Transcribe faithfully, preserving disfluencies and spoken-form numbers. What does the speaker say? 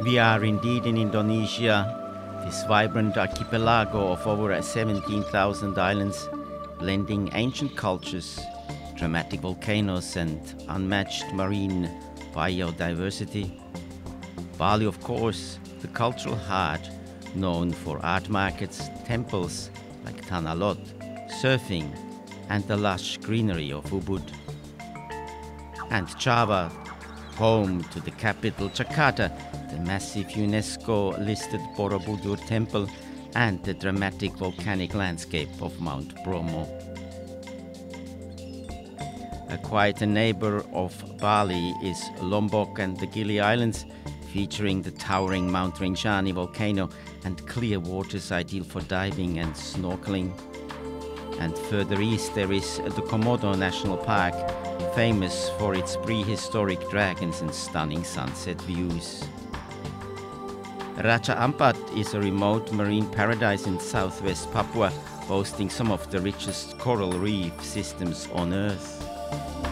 We are indeed in Indonesia, this vibrant archipelago of over seventeen thousand islands, blending ancient cultures, dramatic volcanoes, and unmatched marine biodiversity. Bali, of course, the cultural heart, known for art markets, temples like Tanah Lot, surfing, and the lush greenery of Ubud. And Java, home to the capital Jakarta, the massive UNESCO-listed Borobudur temple, and the dramatic volcanic landscape of Mount Bromo. A quieter neighbor of Bali is Lombok and the Gili Islands, featuring the towering Mount Rinjani volcano and clear waters ideal for diving and snorkeling. And further east there is the Komodo National Park, famous for its prehistoric dragons and stunning sunset views. Raja Ampat is a remote marine paradise in southwest Papua, boasting some of the richest coral reef systems on Earth.